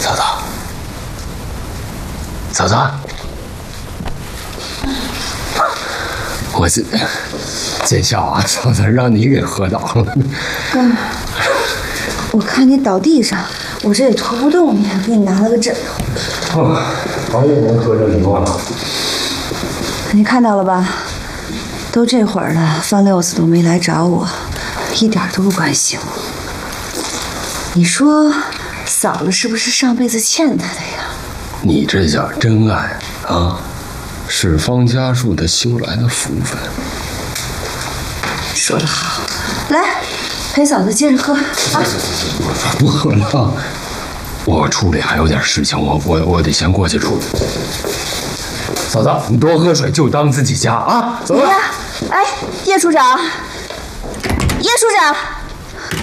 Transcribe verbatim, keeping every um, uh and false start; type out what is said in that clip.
嫂子，嫂子，我这见笑啊，嫂子让你给喝倒了。 哥，我看你倒地上，我这也拖不动你，给你拿了个枕头。 哦，王爷能喝着你忘了？ 你看到了吧？都这会儿了，范六子都没来找我，一点都不关心我。你说，嫂子是不是上辈子欠他的呀？ 你这叫真爱啊！是方家树的修来的福分。 说得好，来，陪嫂子接着喝啊！ 不喝了，我处理还有点事情，我我我得先过去处理。嫂子，你多喝水，就当自己家啊！走了。 哎，叶处长，叶处长。